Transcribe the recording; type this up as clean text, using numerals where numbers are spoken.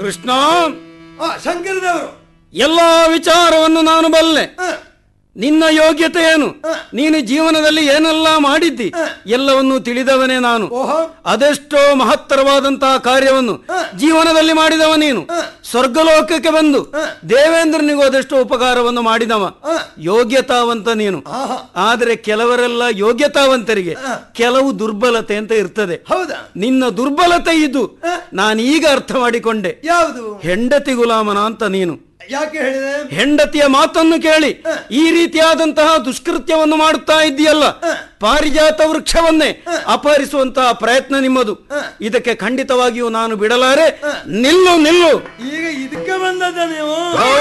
ಕೃಷ್ಣ, ಶಂಕರದೇವರು ಎಲ್ಲಾ ವಿಚಾರವನ್ನು ನಾನು ಬಲ್ಲೆ. ನಿನ್ನ ಯೋಗ್ಯತೆ ಏನು, ನೀನು ಜೀವನದಲ್ಲಿ ಏನೆಲ್ಲ ಮಾಡಿದ್ದಿ ಎಲ್ಲವನ್ನೂ ತಿಳಿದವನೇ ನಾನು. ಅದೆಷ್ಟೋ ಮಹತ್ತರವಾದಂತಹ ಕಾರ್ಯವನ್ನು ಜೀವನದಲ್ಲಿ ಮಾಡಿದವ ನೀನು. ಸ್ವರ್ಗಲೋಕಕ್ಕೆ ಬಂದು ದೇವೇಂದ್ರನಿಗೂ ಅದೆಷ್ಟೋ ಉಪಕಾರವನ್ನು ಮಾಡಿದವ. ಯೋಗ್ಯತಾವಂತ ನೀನು. ಆದರೆ ಕೆಲವರೆಲ್ಲ ಯೋಗ್ಯತಾವಂತರಿಗೆ ಕೆಲವು ದುರ್ಬಲತೆ ಅಂತ ಇರ್ತದೆ. ನಿನ್ನ ದುರ್ಬಲತೆ ಇದು ನಾನೀಗ ಅರ್ಥ ಮಾಡಿಕೊಂಡೆ. ಯಾವುದು? ಹೆಂಡತಿ ಗುಲಾಮನ ಅಂತ ನೀನು. ಯಾಕೆ ಹೇಳಿದೆ? ಹೆಂಡತಿಯ ಮಾತನ್ನು ಕೇಳಿ ಈ ರೀತಿಯಾದಂತಹ ದುಷ್ಕೃತ್ಯವನ್ನು ಮಾಡುತ್ತಾ ಇದ್ದೀಯಲ್ಲ. ಪಾರಿಜಾತ ವೃಕ್ಷವನ್ನೇ ಅಪಹರಿಸುವಂತಹ ಪ್ರಯತ್ನ ನಿಮ್ಮದು. ಇದಕ್ಕೆ ಖಂಡಿತವಾಗಿಯೂ ನಾನು ಬಿಡಲಾರೆ. ನಿಲ್ಲು ನಿಲ್ಲು. ಈಗ ಇದಕ್ಕೆ ಬಂದದ ನೀವು?